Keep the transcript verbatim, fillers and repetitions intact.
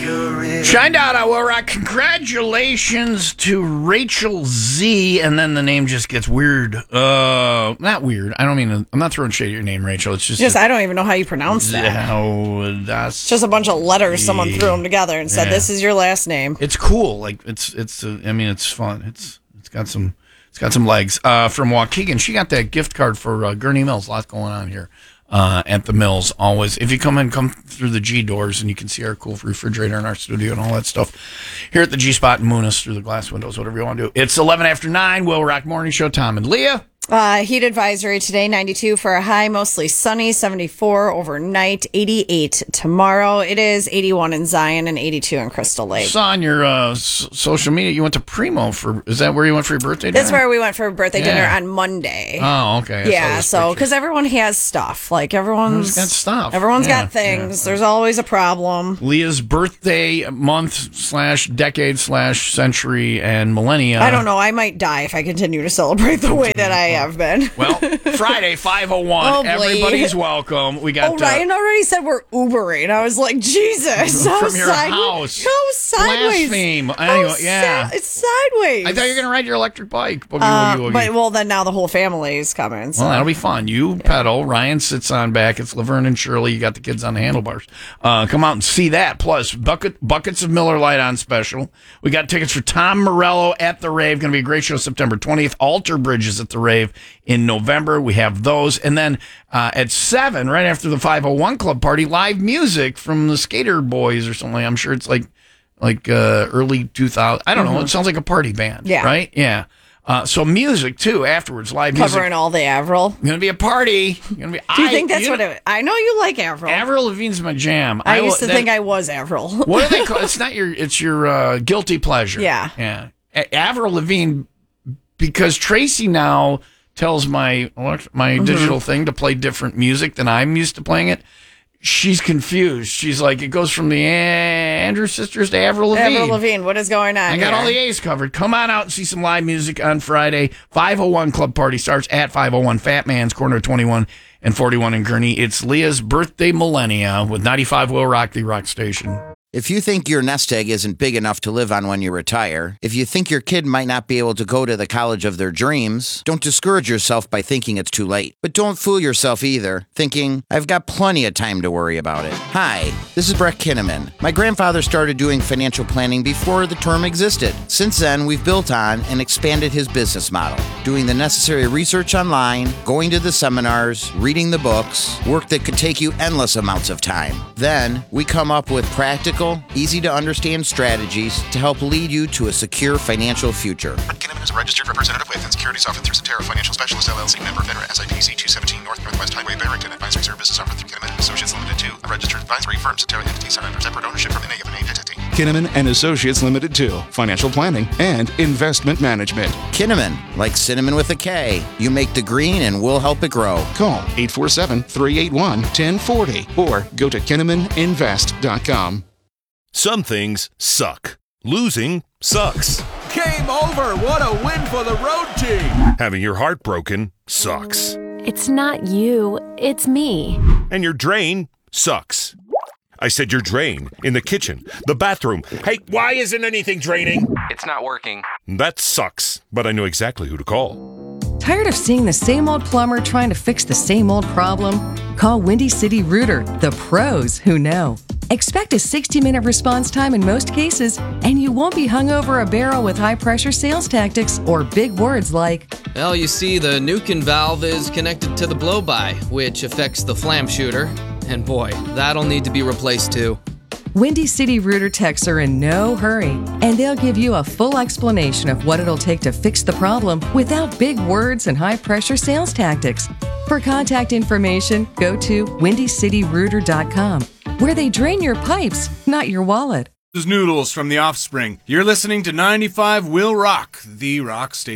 Shined out, I will rock. Congratulations to Rachel Z. And then the name just gets weird. Uh, not weird. I don't mean to, I'm not throwing shade at your name, Rachel. It's just. Just, I don't even know how you pronounce that. Oh, that's. It's just a bunch of letters. Someone threw them together and said, Yeah. "This is your last name." It's cool. Like it's, it's. Uh, I mean, it's fun. It's, it's got some, it's got some legs. Uh, from Waukegan, she got that gift card for uh, Gurney Mills. A lot going on here. Uh, at the Mills, always. If you come in, come through the G doors, and you can see our cool refrigerator in our studio and all that stuff. Here at the G Spot in Moonis through the glass windows, whatever you want to do. It's eleven after nine. Will Rock Morning Show. Tom and Leah. Uh, heat advisory today, ninety-two for a high, mostly sunny, seventy-four overnight, eighty-eight tomorrow. It is eighty-one in Zion and eighty-two in Crystal Lake. Saw on your uh, s- social media you went to Primo for. Is that where you went for your birthday dinner? That's where we went for a birthday Yeah. dinner on Monday. Oh, okay. I saw Yeah, those so pictures. because everyone has stuff, like everyone's Everyone's got stuff. Everyone's Yeah, got things. yeah. There's always a problem. Leah's birthday month slash decade slash century and millennia. I don't know. I might die if I continue to celebrate the way that I have been. Well, Friday, five oh one. Oh, boy. Everybody's welcome. We got Oh, Ryan uh, already said we're Ubering. I was like, Jesus. How from your side- house. How sideways. Blaspheme. How Anyway, sa- yeah. It's sideways. I thought you were going to ride your electric bike. Boogie, Uh, woogie, woogie. but, well, then now the whole family is coming. So. Well, that'll be fun. You pedal. Ryan sits on back. It's Laverne and Shirley. You got the kids on the handlebars. Uh, come out and see that. Plus, bucket buckets of Miller Lite on special. We got tickets for Tom Morello at the Rave. Going to be a great show September twentieth. Alter Bridges at the Rave in November. We have those. And then uh, at seven, right after the five oh one Club Party, live music from the Skater Boys or something. I'm sure it's like like uh, early two thousand. I don't know. It sounds like a party band. Yeah. Right? Yeah. Uh, so music, too, afterwards. Live music. Covering all the Avril. Going to be a party. Gonna be, Do you I, think that's you what know, it I know you like Avril. Avril Lavigne's my jam. I, used will- to that- think I was Avril. What do they call it's not your it's your uh, guilty pleasure. Yeah. Yeah. A- Avril Lavigne, because Tracy now tells my elect- my Mm-hmm. digital thing to play different music than I'm used to playing it. She's confused. She's like, it goes from the Andrews Sisters to Avril Lavigne. Avril Lavigne, what is going on I got here? all the A's covered. Come on out and see some live music on Friday. five oh one Club Party starts at five oh one Fat Man's, corner of twenty-one and forty-one in Gurney. It's Leah's birthday millennia with ninety-five Will Rock, the rock station. If you think your nest egg isn't big enough to live on when you retire, if you think your kid might not be able to go to the college of their dreams, don't discourage yourself by thinking it's too late. But don't fool yourself either, thinking, I've got plenty of time to worry about it. Hi, this is Brett Kinnaman. My grandfather started doing financial planning before the term existed. Since then, we've built on and expanded his business model, doing the necessary research online, going to the seminars, reading the books, work that could take you endless amounts of time. Then, we come up with practical, easy to understand strategies to help lead you to a secure financial future. Brett Kinnaman is a registered representative with and securities offered through Cetera Financial Specialist L L C, member FINRA, S I P C two seventeen North Northwest Highway, Barrington. Advisory services offered through Kinnaman and Associates Limited two, a registered advisory firm. Cetera entities are under separate ownership from any of a named entity. Kinnaman and Associates Limited two, financial planning and investment management. Kinnaman, like cinnamon with a K. You make the green and we'll help it grow. Call eight four seven, three eight one, one zero four zero or go to kinnaman invest dot com. Some things suck. Losing sucks. Game over! What a win for the road team! Having your heart broken sucks. It's not you, it's me. And your drain sucks. I said your drain in the kitchen, the bathroom. Hey, why isn't anything draining? It's not working. That sucks, but I know exactly who to call. Tired of seeing the same old plumber trying to fix the same old problem? Call Windy City Rooter, the pros who know. Expect a sixty-minute response time in most cases, and you won't be hung over a barrel with high-pressure sales tactics or big words like, Well, you see, the Nukin valve is connected to the blow-by, which affects the flam shooter. And boy, that'll need to be replaced too. Windy City Rooter techs are in no hurry, and they'll give you a full explanation of what it'll take to fix the problem without big words and high-pressure sales tactics. For contact information, go to windy city rooter dot com, where they drain your pipes, not your wallet. This is Noodles from The Offspring. You're listening to ninety-five Will Rock, the rock station.